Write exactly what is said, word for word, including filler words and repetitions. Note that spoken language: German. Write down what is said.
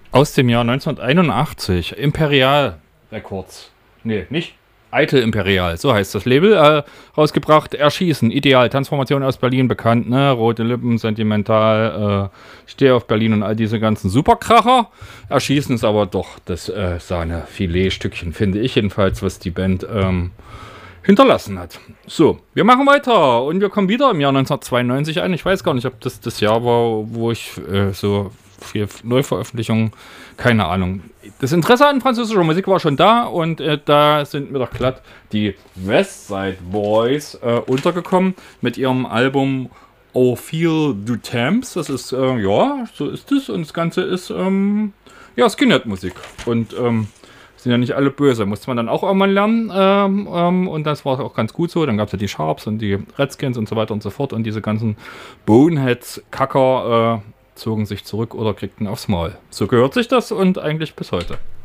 Aus dem Jahr neunzehnhunderteinundachtzig. Imperial Records. Nee, nicht. Eitel Imperial, so heißt das Label. Äh, rausgebracht. Erschießen, Ideal, Transformation aus Berlin bekannt, ne? Rote Lippen, Sentimental, äh, Stehe auf Berlin und all diese ganzen Superkracher. Erschießen ist aber doch das äh, Sahne-Filet-Stückchen, finde ich jedenfalls, was die Band ähm, hinterlassen hat. So, wir machen weiter und wir kommen wieder im Jahr neunzehnhundertzweiundneunzig ein. Ich weiß gar nicht, ob das das Jahr war, wo ich äh, so viel Neuveröffentlichungen, keine Ahnung. Das Interesse an französischer Musik war schon da und äh, da sind mir doch glatt die Westside Boys äh, untergekommen mit ihrem Album Au Fil du Temps. Das ist, äh, ja, so ist es und das Ganze ist, ähm, ja, Skinhead-Musik und, ähm, sind ja nicht alle böse, musste man dann auch irgendwann lernen ähm, ähm, und das war auch ganz gut so. Dann gab es ja die Sharps und die Redskins und so weiter und so fort und diese ganzen Boneheads, Kacker, äh, zogen sich zurück oder kriegten aufs Maul. So gehört sich das und eigentlich bis heute.